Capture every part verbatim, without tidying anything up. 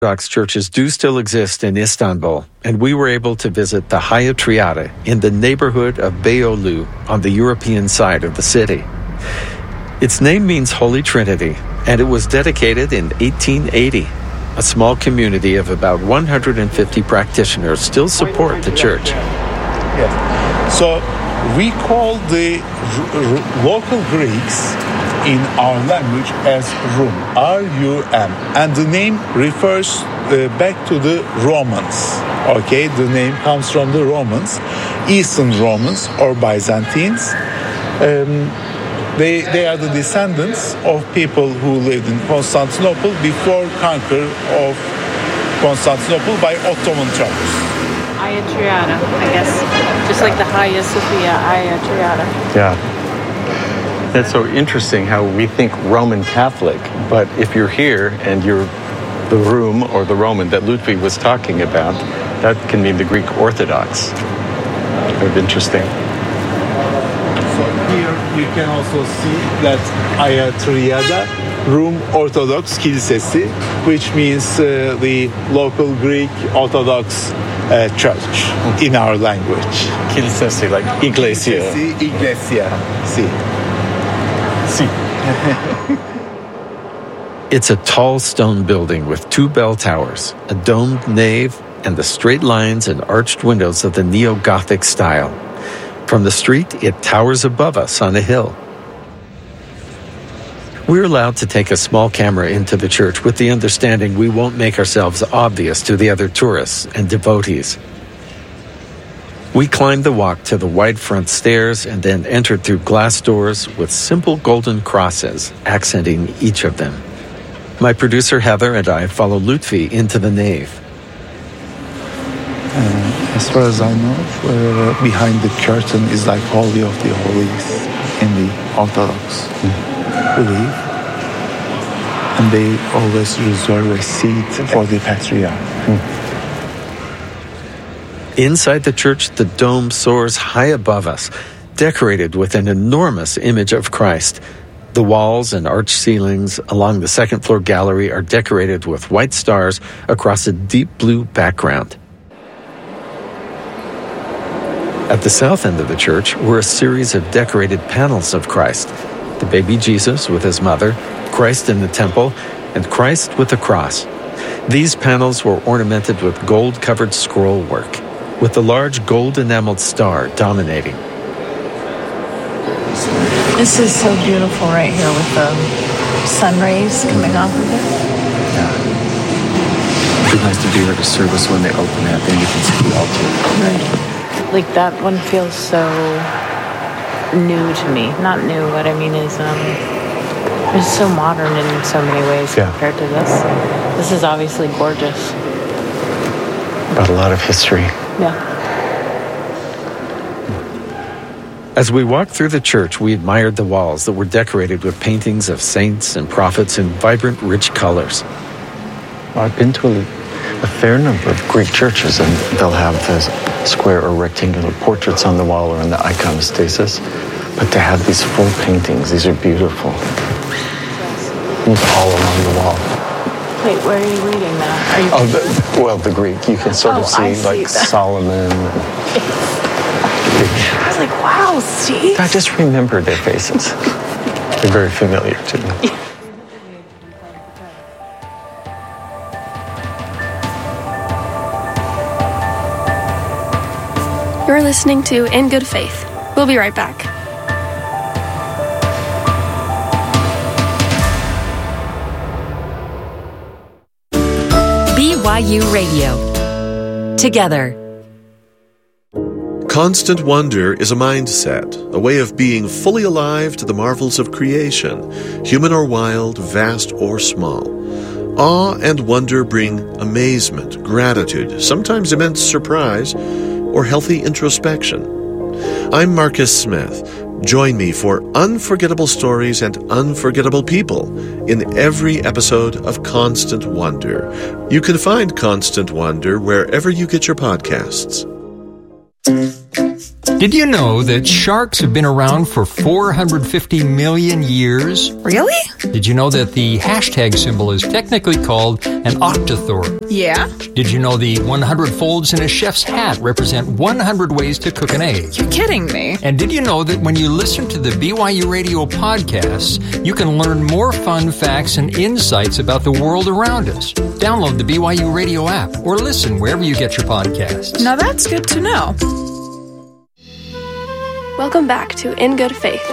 Orthodox churches do still exist in Istanbul, and we were able to visit the Hagia Triada in the neighborhood of Beyoğlu on the European side of the city. Its name means Holy Trinity, and it was dedicated in eighteen eighty. A small community of about one hundred fifty practitioners still support the church. Yes. So we call the r- r- local Greeks in our language as Rum, R U M, and the name refers uh, back to the Romans. Okay, the name comes from the Romans, Eastern Romans or Byzantines. Um, they they are the descendants of people who lived in Constantinople before conquer of Constantinople by Ottoman Turks. Hagia Triada, I guess, just like the Hagia Sophia, Hagia Triada. Yeah. That's so interesting how we think Roman Catholic, but if you're here and you're the Rum or the Roman that Ludwig was talking about, that can mean the Greek Orthodox. Kind of interesting. So here you can also see that Hagia Triada, Rum Orthodox Kilisesi, which means uh, the local Greek Orthodox uh, church in our language. Kilisesi, like iglesia. Kilisesi, iglesia, si. It's a tall stone building with two bell towers, a domed nave, and the straight lines and arched windows of the neo-Gothic style. From the street, it towers above us on a hill. We're allowed to take a small camera into the church with the understanding we won't make ourselves obvious to the other tourists and devotees. We climbed the walk to the wide front stairs and then entered through glass doors with simple golden crosses accenting each of them. My producer Heather and I follow Lutfi into the nave. Uh, as far as I know, uh, behind the curtain is like Holy of the Holies in the Orthodox mm. belief. And they always reserve a seat for the Patriarch. Mm. Inside the church, the dome soars high above us, decorated with an enormous image of Christ. The walls and arched ceilings along the second-floor gallery are decorated with white stars across a deep blue background. At the south end of the church were a series of decorated panels of Christ, the baby Jesus with his mother, Christ in the temple, and Christ with the cross. These panels were ornamented with gold-covered scroll work, with the large gold enameled star dominating. This is so beautiful right here with the sun rays coming off of it. Yeah. It'd be nice to do like a service when they open it, then you can see the altar. Right. Like that one feels so new to me. Not new, what I mean is um, it's so modern in so many ways yeah. compared to this. This is obviously gorgeous. About a lot of history. Yeah. As we walked through the church, we admired the walls that were decorated with paintings of saints and prophets in vibrant, rich colors. I've been to a, a fair number of Greek churches, and they'll have the square or rectangular portraits on the wall or in the iconostasis. But to have these full paintings, these are beautiful. Yes. All along the wall. Wait, where are you reading that? Are you oh, the, well, the Greek. You can sort oh, of see, I see like, that. Solomon. I was like, wow, Steve. I just remember their faces. They're very familiar to me. You're listening to In Good Faith. We'll be right back. B Y U Radio. Together. Constant wonder is a mindset, a way of being fully alive to the marvels of creation, human or wild, vast or small. Awe and wonder bring amazement, gratitude, sometimes immense surprise, or healthy introspection. I'm Marcus Smith. Join me for unforgettable stories and unforgettable people in every episode of Constant Wonder. You can find Constant Wonder wherever you get your podcasts. Did you know that sharks have been around for four hundred fifty million years? Really? Did you know that the hashtag symbol is technically called an octothorpe? Yeah. Did you know the one hundred folds in a chef's hat represent one hundred ways to cook an egg? You're kidding me. And did you know that when you listen to the B Y U Radio podcasts, you can learn more fun facts and insights about the world around us? Download the B Y U Radio app or listen wherever you get your podcasts. Now that's good to know. Welcome back to In Good Faith.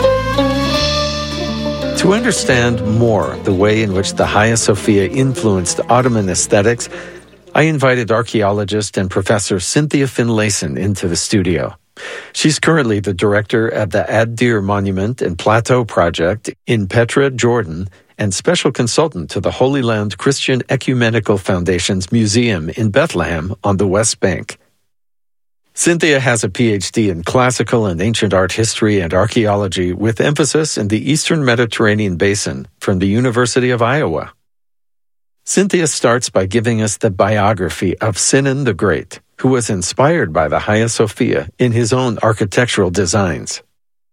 To understand more the way in which the Hagia Sophia influenced Ottoman aesthetics, I invited archaeologist and professor Cynthia Finlayson into the studio. She's currently the director at the Ad-Dir Monument and Plateau Project in Petra, Jordan, and special consultant to the Holy Land Christian Ecumenical Foundation's museum in Bethlehem on the West Bank. Cynthia has a P H D in classical and ancient art history and archaeology with emphasis in the Eastern Mediterranean Basin from the University of Iowa. Cynthia starts by giving us the biography of Sinan the Great, who was inspired by the Hagia Sophia in his own architectural designs.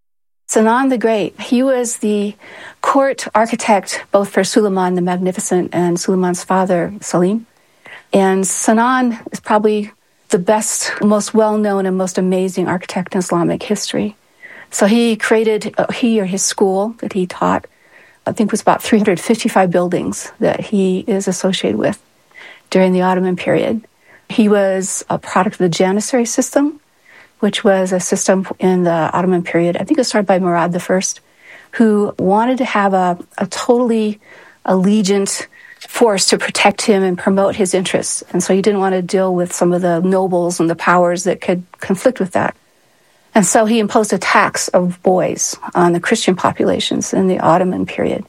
Sinan the Great, he was the court architect both for Suleiman the Magnificent and Suleiman's father, Salim. And Sinan is probably the best, most well-known and most amazing architect in Islamic history. So he created, uh, he or his school that he taught, I think it was about three hundred fifty-five buildings that he is associated with during the Ottoman period. He was a product of the Janissary system, which was a system in the Ottoman period. I think it was started by Murad the First, who wanted to have a, a totally allegiant force to protect him and promote his interests. And so he didn't want to deal with some of the nobles and the powers that could conflict with that. And so he imposed a tax of boys on the Christian populations in the Ottoman period.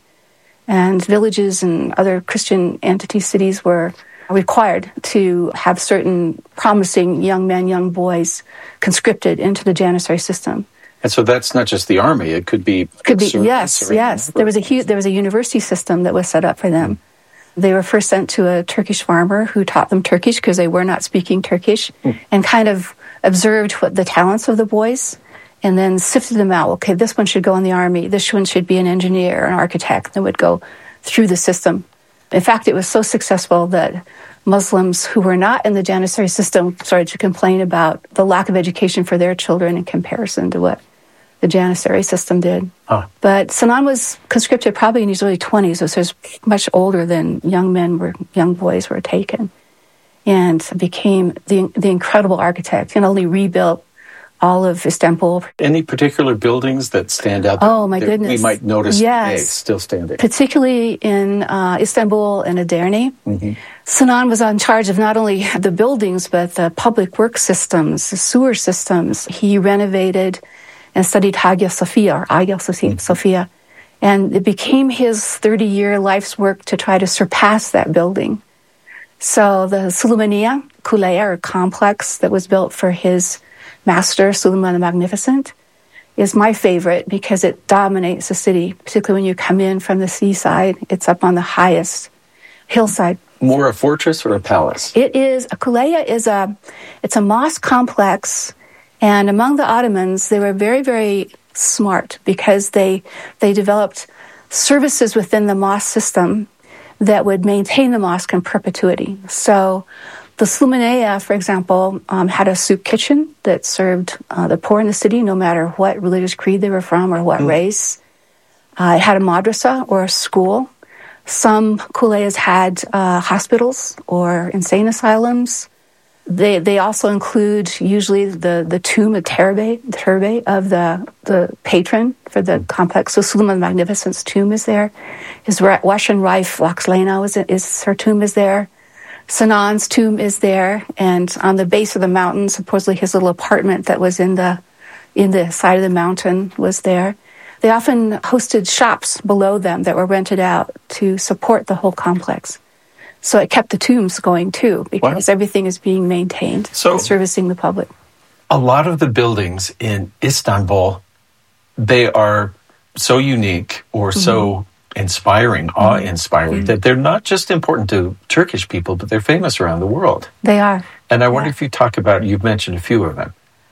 And villages and other Christian entity cities were required to have certain promising young men, young boys conscripted into the Janissary system. And so that's not just the army; it could be could be yes, yes. There was a huge, there was a university system that was set up for them. Mm. They were first sent to a Turkish farmer who taught them Turkish because they were not speaking Turkish, mm. and kind of observed what the talents of the boys, and then sifted them out. Okay, this one should go in the army. This one should be an engineer, an architect. That would go through the system. In fact, it was so successful that Muslims who were not in the Janissary system started to complain about the lack of education for their children in comparison to what the Janissary system did. Huh. But Sinan was conscripted probably in his early twenties, so he was much older than young men were, young boys were taken, and became the the incredible architect. He not only rebuilt all of Istanbul. Any particular buildings that stand out? Oh, my goodness. We might notice yes. today still standing. Particularly in uh, Istanbul and Edirne. Mm-hmm. Sinan was in charge of not only the buildings, but the public work systems, the sewer systems. He renovated and studied Hagia Sophia, or Hagia Sophia, mm-hmm. Sophia. And it became his thirty-year life's work to try to surpass that building. So the Suleymaniye Kuleya, or complex that was built for his master, Suleiman the Magnificent, is my favorite because it dominates the city, particularly when you come in from the seaside. It's up on the highest hillside. More a fortress or a palace? It is. A Kuleya is a, it's a mosque complex, and among the Ottomans, they were very, very smart because they they developed services within the mosque system that would maintain the mosque in perpetuity. So the Suleymaniye, for example, um, had a soup kitchen that served uh, the poor in the city, no matter what religious creed they were from or what mm. race. Uh, it had a madrasa, or a school. Some Kuleyas had uh, hospitals or insane asylums. They they also include usually the, the tomb, the terbe, the terbe of the, the patron for the complex. So Suleiman the Magnificent's tomb is there. His Russian wife, Waxlena, is, is her tomb is there. Sinan's tomb is there, and on the base of the mountain, supposedly his little apartment that was in the in the side of the mountain was there. They often hosted shops below them that were rented out to support the whole complex. So it kept the tombs going too, because wow. everything is being maintained, so servicing the public. A lot of the buildings in Istanbul, they are so unique or mm-hmm. so inspiring, mm-hmm. awe-inspiring, mm-hmm. that they're not just important to Turkish people, but they're famous around the world. They are. And I wonder yeah. if you talk about, you've mentioned a few of them.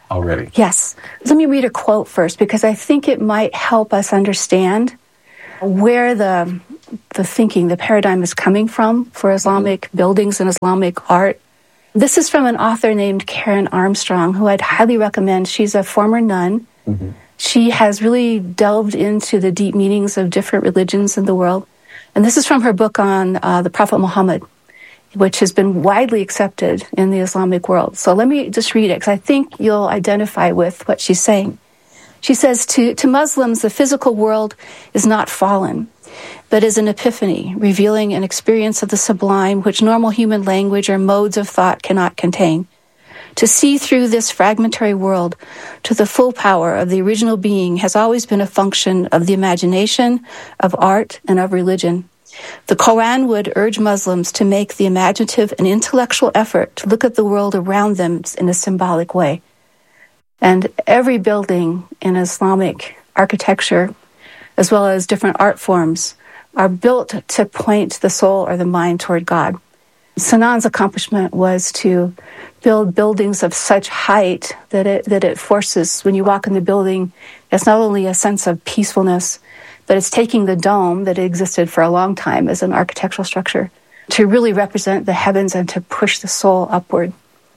already. Yes. Let me read a quote first, because I think it might help us understand where the the thinking, the paradigm is coming from for Islamic mm-hmm. buildings and Islamic art. This is from an author named Karen Armstrong, who I'd highly recommend. She's a former nun. Mm-hmm. She has really delved into the deep meanings of different religions in the world. And this is from her book on uh, the Prophet Muhammad, which has been widely accepted in the Islamic world. So let me just read it, because I think you'll identify with what she's saying. She says, to, to Muslims, the physical world is not fallen, but is an epiphany, revealing an experience of the sublime which normal human language or modes of thought cannot contain. To see through this fragmentary world to the full power of the original being has always been a function of the imagination, of art, and of religion. The Quran would urge Muslims to make the imaginative and intellectual effort to look at the world around them in a symbolic way. And every building in Islamic architecture, as well as different art forms, are built to point the soul or the mind toward God. Sinan's accomplishment was to build buildings of such height that it that it forces, when you walk in the building, it's not only a sense of peacefulness, but it's taking the dome that existed for a long time as an architectural structure to really represent the heavens and to push the soul upward.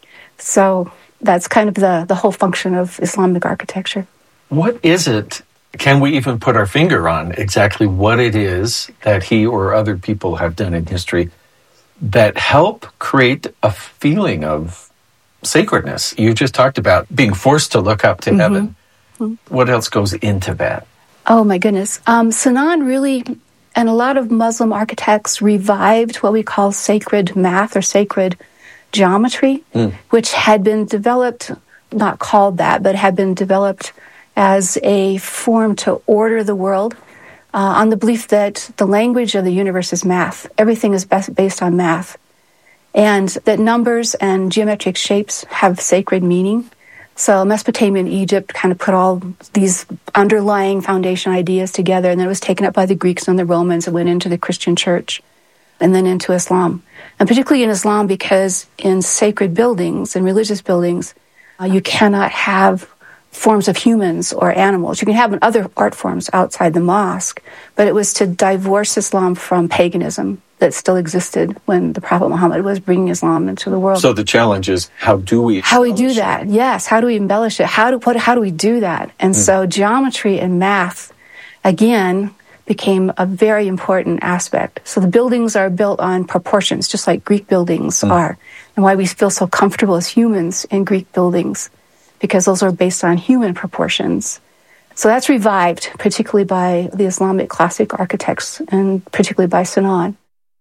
So that's kind of the, the whole function of Islamic architecture. What is it? Can we even put our finger on exactly what it is that he or other people have done in history that help create a feeling of sacredness? You just talked about being forced to look up to mm-hmm. heaven. Mm-hmm. What else goes into that? Oh, my goodness. Um, Sinan really, and a lot of Muslim architects, revived what we call sacred math or sacred geometry, mm. which had been developed, not called that, but had been developed as a form to order the world uh, on the belief that the language of the universe is math. Everything is best based on math. And that numbers and geometric shapes have sacred meaning. So Mesopotamia and Egypt kind of put all these underlying foundation ideas together, and then it was taken up by the Greeks and the Romans and went into the Christian church and then into Islam. And particularly in Islam, because in sacred buildings and religious buildings, uh, you cannot have forms of humans or animals. You can have other art forms outside the mosque, but it was to divorce Islam from paganism that still existed when the Prophet Muhammad was bringing Islam into the world. So the challenge is, how do we How we do that, it? Yes. How do we embellish it? How do, what, how do we do that? And mm. so geometry and math, again, became a very important aspect. So the buildings are built on proportions, just like Greek buildings mm. are. And why we feel so comfortable as humans in Greek buildings, because those are based on human proportions. So that's revived, particularly by the Islamic classic architects, and particularly by Sinan.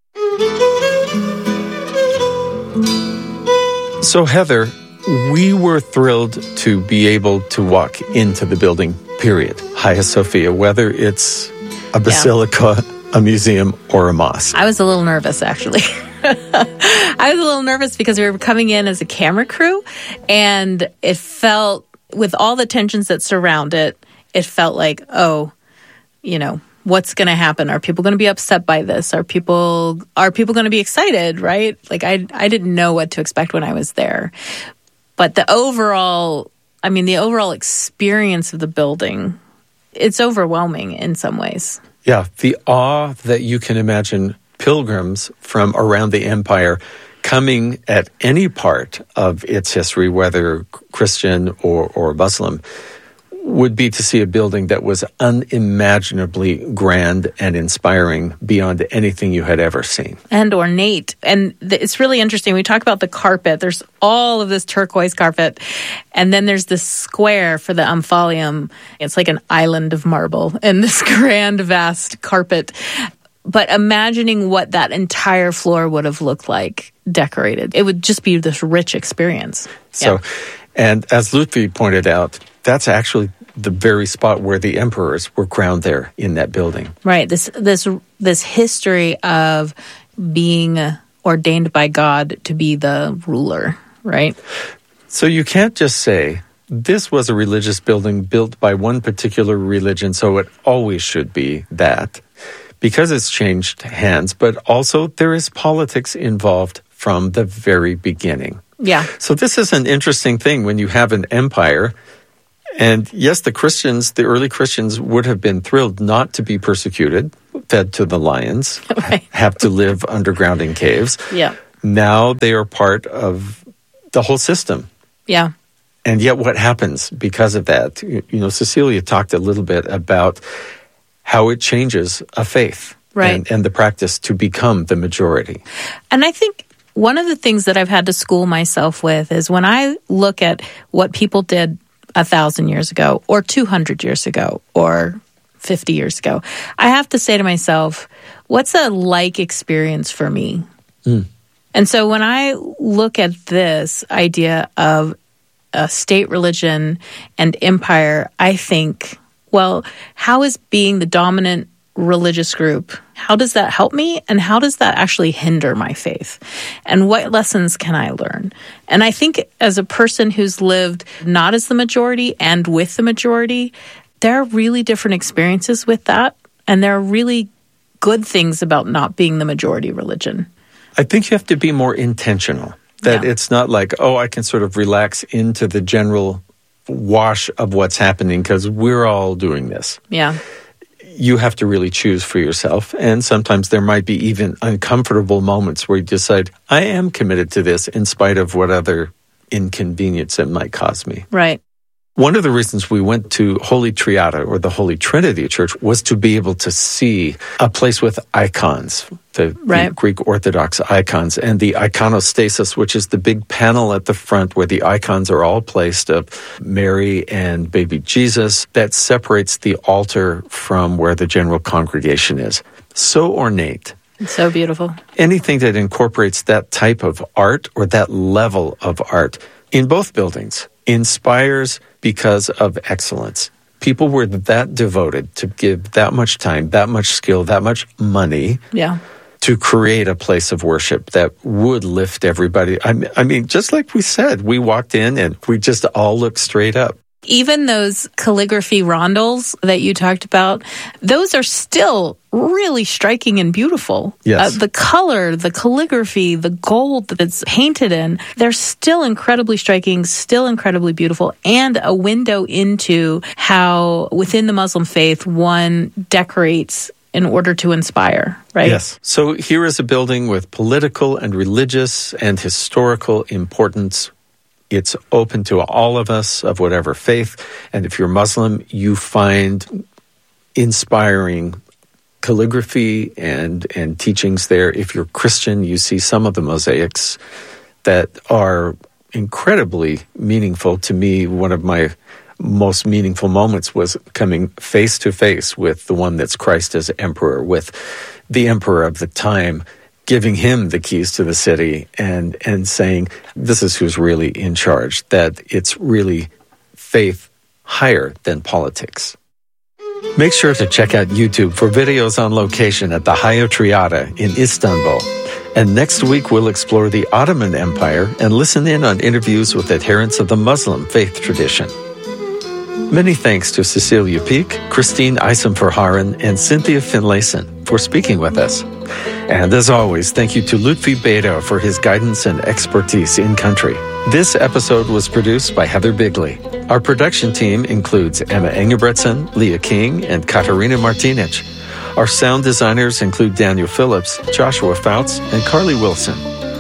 So, Heather, we were thrilled to be able to walk into the building, period. Hagia Sophia, whether it's a basilica, yeah. a museum, or a mosque. I was a little nervous, actually. I was a little nervous because we were coming in as a camera crew, and it felt, with all the tensions that surround it, it felt like, oh, you know, what's going to happen? Are people going to be upset by this? Are people are people going to be excited, right? Like, I I didn't know what to expect when I was there. But the overall, I mean, the overall experience of the building, it's overwhelming in some ways. Yeah, the awe that you can imagine pilgrims from around the empire coming at any part of its history, whether Christian or, or Muslim, would be to see a building that was unimaginably grand and inspiring beyond anything you had ever seen. And ornate. And th- it's really interesting. We talk about the carpet. There's all of this turquoise carpet. And then there's this square for the Omphalium. It's like an island of marble and this grand, vast carpet. But imagining what that entire floor would have looked like decorated, it would just be this rich experience. So, yeah. And as Lutfi pointed out, that's actually the very spot where the emperors were crowned there in that building. Right. This this this history of being ordained by God to be the ruler, right? So you can't just say, this was a religious building built by one particular religion, so it always should be that, because it's changed hands. But also there is politics involved from the very beginning. Yeah. So this is an interesting thing when you have an empire. And yes, the Christians, the early Christians would have been thrilled not to be persecuted, fed to the lions, right. have to live underground in caves. Yeah. Now they are part of the whole system. Yeah. And yet what happens because of that? You know, Cecilia talked a little bit about how it changes a faith. Right. And, and the practice to become the majority. And I think one of the things that I've had to school myself with is when I look at what people did a thousand years ago or two hundred years ago or fifty years ago, I have to say to myself, what's a like experience for me? Mm. And so when I look at this idea of a state religion and empire, I think, well, how is being the dominant religious group, how does that help me? And how does that actually hinder my faith? And what lessons can I learn? And I think as a person who's lived not as the majority and with the majority, there are really different experiences with that. And there are really good things about not being the majority religion. I think you have to be more intentional. That yeah. it's not like, oh, I can sort of relax into the general wash of what's happening because we're all doing this. Yeah. You have to really choose for yourself. And sometimes there might be even uncomfortable moments where you decide, I am committed to this in spite of what other inconvenience it might cause me. Right. One of the reasons we went to Holy Triada, or the Holy Trinity Church, was to be able to see a place with icons, the, right. the Greek Orthodox icons, and the iconostasis, which is the big panel at the front where the icons are all placed of Mary and baby Jesus, that separates the altar from where the general congregation is. So ornate. It's so beautiful. Anything that incorporates that type of art or that level of art in both buildings inspires because of excellence. People were that devoted to give that much time, that much skill, that much money yeah. to create a place of worship that would lift everybody. I mean, I mean, just like we said, we walked in and we just all looked straight up. Even those calligraphy rondels that you talked about, those are still really striking and beautiful. Yes. Uh, the color, the calligraphy, the gold that it's painted in, they're still incredibly striking, still incredibly beautiful, and a window into how within the Muslim faith one decorates in order to inspire, right? Yes. So here is a building with political and religious and historical importance. It's open to all of us of whatever faith. And if you're Muslim, you find inspiring calligraphy and, and teachings there. If you're Christian, you see some of the mosaics that are incredibly meaningful. To me, one of my most meaningful moments was coming face to face with the one that's Christ as emperor, with the emperor of the time, giving him the keys to the city and, and saying, this is who's really in charge, that it's really faith higher than politics. Make sure to check out YouTube for videos on location at the Hagia Triada in Istanbul. And next week, we'll explore the Ottoman Empire and listen in on interviews with adherents of the Muslim faith tradition. Many thanks to Cecilia Peek, Christine Eisenverhaaren, and Cynthia Finlayson for speaking with us. And as always, thank you to Lutfi Beda for his guidance and expertise in country. This episode was produced by Heather Bigley. Our production team includes Emma Engebretson, Leah King, and Katarina Martinich. Our sound designers include Daniel Phillips, Joshua Fouts, and Carly Wilson.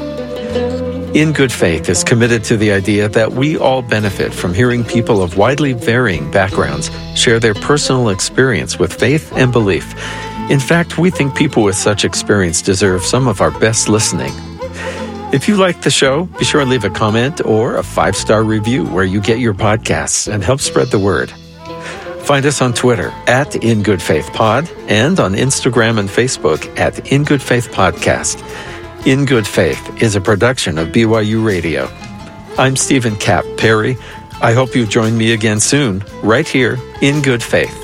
In Good Faith is committed to the idea that we all benefit from hearing people of widely varying backgrounds share their personal experience with faith and belief. In fact, we think people with such experience deserve some of our best listening. If you like the show, be sure and leave a comment or a five-star review where you get your podcasts and help spread the word. Find us on Twitter at In Good Faith Pod and on Instagram and Facebook at In Good Faith Podcast. In Good Faith is a production of B Y U Radio. I'm Stephen Cap Perry. I hope you join me again soon, right here in Good Faith.